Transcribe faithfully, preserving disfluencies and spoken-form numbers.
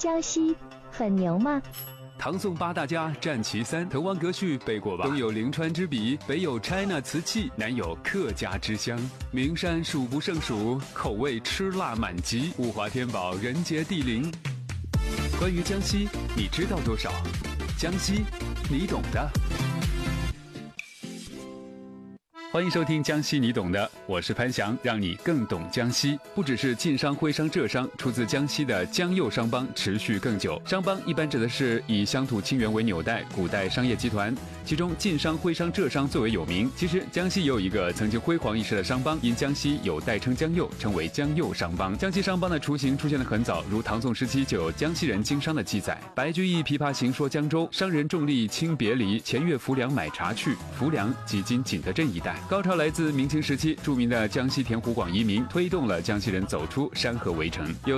江西很牛吗？ 唐宋八大家占其三，滕王阁序背过吧？东有临川之笔，北有 China 瓷器，南有客家之乡。名山数不胜数，口味吃辣满级，物华天宝，人杰地灵。关于江西，你知道多少？江西，你懂的。欢迎收听江西你懂的，我是潘翔，让你更懂江西。不只是晋商、徽商、浙商，出自江西的江右商帮持续更久。商帮一般指的是以乡土清源为纽带古代商业集团，其中晋商、徽商、浙商最为有名。其实江西也有一个曾经辉煌一时的商帮，因江西有代称江右，称为江右商帮。江西商帮的雏形出现得很早，如唐宋时期就有江西人经商的记载。白居易《琵琶行说江州》，商人重利轻别离，前越浮梁买茶去。浮梁即今景德镇一带。高潮来自明清时期，著名的江西填湖广移民推动了江西人走出山河围城。有